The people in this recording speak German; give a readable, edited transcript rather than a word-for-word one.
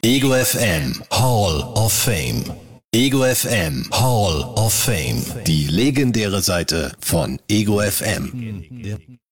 Ego FM Hall of Fame. Ego FM Hall of Fame. Die legendäre Seite von Ego FM.